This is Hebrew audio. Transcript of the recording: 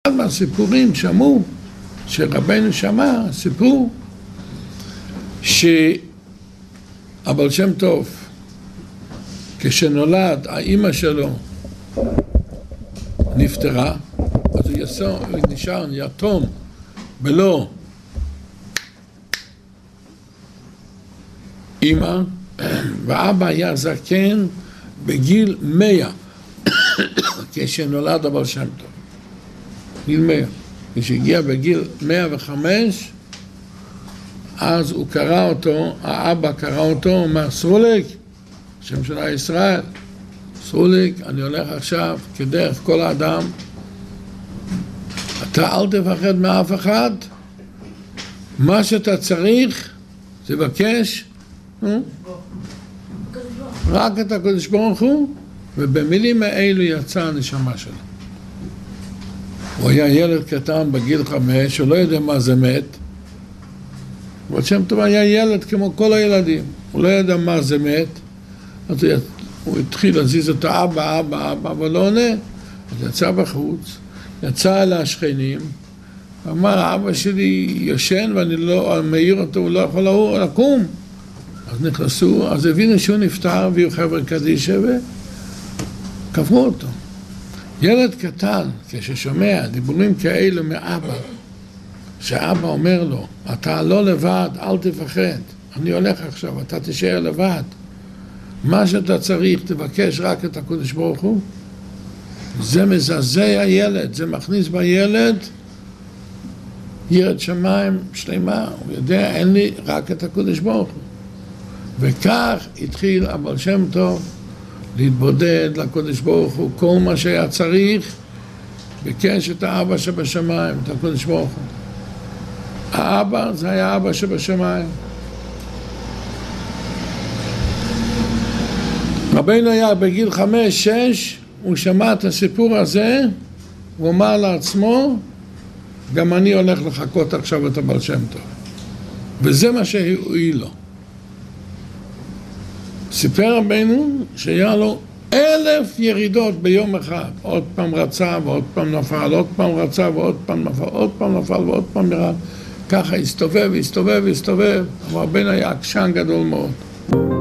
אחד מהסיפורים שמעו, שרבנו שמע, סיפרו שהבעל שם טוב, כשנולד האמא שלו נפטרה, אז הוא נשאר יתום בלא אמא, ואבא היה זקן בגיל 100 כשנולד הבעל שם טוב, גיל 100. כשהגיע בגיל 105 אז הוא קרא אותו, האבא קרא אותו, הוא אומר, סרוליק, שם שלה ישראל, סרוליק, אני הולך עכשיו כדרך כל האדם, אתה אל תפחד מאף אחד, מה שאתה צריך תבקש רק את הקדוש ברוך הוא, ובמילים האלו יצא הנשמה שלו. הוא היה ילד קטן בגיל 5, הוא לא יודע מה זה מת, אבל שם טוב היה ילד כמו כל הילדים, הוא לא ידע מה זה מת, אז הוא התחיל להזיז את האבא, אבל לא עונה, אז יצא בחוץ, יצא אל השכנים, אמר, אבא שלי יושן ואני לא מעיר אותו, הוא לא יכול לקום. אז נכנסו, אז הבינו שהוא נפטר, והיו חבר'ה קדישה וקברו אותו. ילד קטן, כששומע דיבורים כאלו מאבא, שאבא אומר לו, אתה לא לבד, אל תפחד, אני הולך עכשיו, אתה תישאר לבד. מה שאתה צריך, תבקש רק את הקדוש ברוך הוא. זה מזעזע הילד, זה מכניס בילד יראת שמיים שלמה, הוא יודע, אין לי רק את הקדוש ברוך הוא. וכך התחיל הבעל שם טוב להתבודד לקדוש ברוך הוא, כל מה שהיה צריך, ביקש את האבא שבשמיים, את הקדוש ברוך הוא. האבא זה היה אבא שבשמיים. רבינו היה בגיל 5-6, הוא שמע את הסיפור הזה, הוא אמר לעצמו, גם אני הולך לחכות עכשיו את הבעל שם טוב. וזה מה שהועיל לו. סיפר רבינו שהיה לו 1000 ירידות ביום אחד. עוד פעם רצה ועוד פעם נפל, עוד פעם רצה ועוד פעם נפל, עוד פעם נפל ועוד פעם ירד. ככה הסתובב, אבל רבינו היה עקשן גדול מאוד.